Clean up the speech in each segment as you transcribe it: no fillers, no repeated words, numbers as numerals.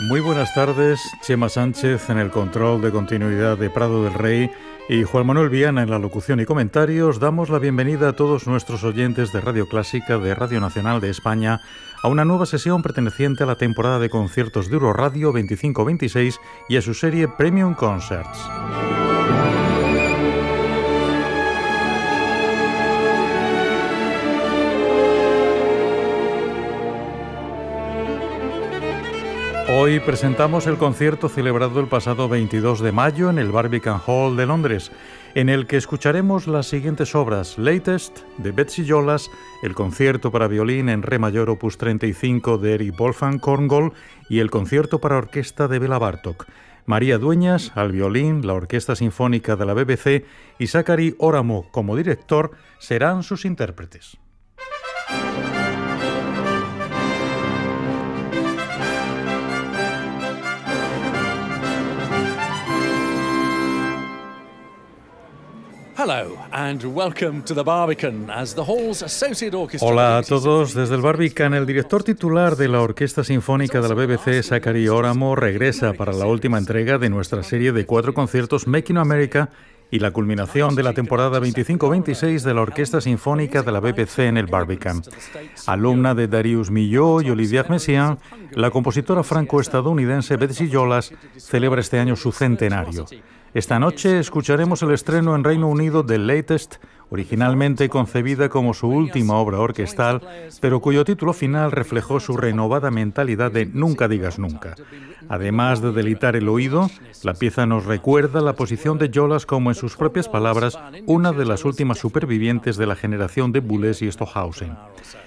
Muy buenas tardes, Chema Sánchez en el control de continuidad de Prado del Rey y Juan Manuel Viana en la locución y comentarios. Damos la bienvenida a todos nuestros oyentes de Radio Clásica de Radio Nacional de España a una nueva sesión perteneciente a la temporada de conciertos de Euroradio 25-26 y a su serie Premium Concerts. Hoy presentamos el concierto celebrado el pasado 22 de mayo en el Barbican Hall de Londres, en el que escucharemos las siguientes obras: Latest, de Betsy Jolas, el concierto para violín en re mayor opus 35 de Eric Wolfgang Korngold y el concierto para orquesta de Béla Bartók. María Dueñas al violín, la Orquesta Sinfónica de la BBC y Zachary Oramo como director serán sus intérpretes. Hola a todos. Desde el Barbican, el director titular de la Orquesta Sinfónica de la BBC, Zachary Oramo, regresa para la última entrega de nuestra serie de 4 conciertos Making America y la culminación de la temporada 25-26 de la Orquesta Sinfónica de la BBC en el Barbican. Alumna de Darius Milhaud y Olivier Messiaen, la compositora franco-estadounidense Betsy Jolas celebra este año su centenario. Esta noche escucharemos el estreno en Reino Unido de Latest, originalmente concebida como su última obra orquestal, pero cuyo título final reflejó su renovada mentalidad de nunca digas nunca. Además de deleitar el oído, la pieza nos recuerda la posición de Jolas como, en sus propias palabras, una de las últimas supervivientes de la generación de Boulez y Stockhausen.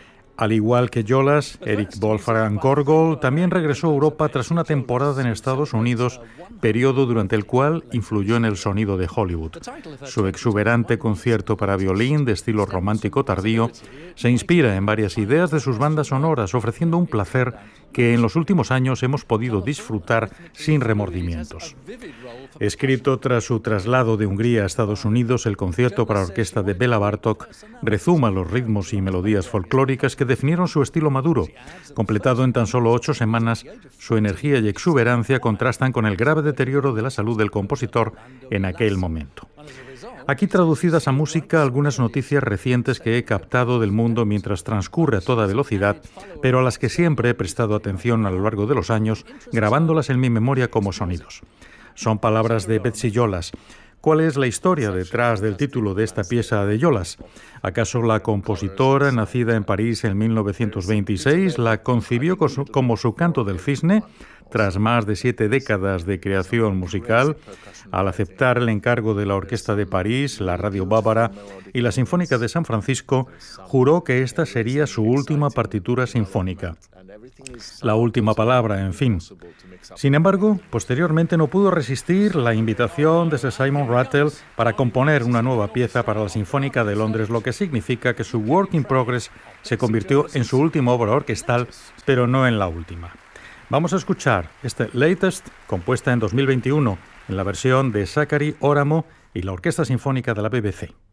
Al igual que Jolas, Eric Wolfgang Korngold también regresó a Europa tras una temporada en Estados Unidos, periodo durante el cual influyó en el sonido de Hollywood. Su exuberante concierto para violín de estilo romántico tardío se inspira en varias ideas de sus bandas sonoras, ofreciendo un placer que en los últimos años hemos podido disfrutar sin remordimientos. Escrito tras su traslado de Hungría a Estados Unidos, el concierto para orquesta de Béla Bartók rezuma los ritmos y melodías folclóricas que definieron su estilo maduro. Completado en tan solo 8 semanas, su energía y exuberancia contrastan con el grave deterioro de la salud del compositor en aquel momento. Aquí traducidas a música algunas noticias recientes que he captado del mundo mientras transcurre a toda velocidad, pero a las que siempre he prestado atención a lo largo de los años, grabándolas en mi memoria como sonidos. Son palabras de Betsy Jolas. ¿Cuál es la historia detrás del título de esta pieza de Jolas? ¿Acaso la compositora, nacida en París en 1926, la concibió como su canto del cisne? Tras más de 7 décadas de creación musical, al aceptar el encargo de la Orquesta de París, la Radio Bávara y la Sinfónica de San Francisco, juró que esta sería su última partitura sinfónica. La última palabra, en fin. Sin embargo, posteriormente no pudo resistir la invitación de Sir Simon Rattle para componer una nueva pieza para la Sinfónica de Londres, lo que significa que su work in progress se convirtió en su última obra orquestal, pero no en la última. Vamos a escuchar este Latest, compuesta en 2021, en la versión de Zachary Oramo y la Orquesta Sinfónica de la BBC.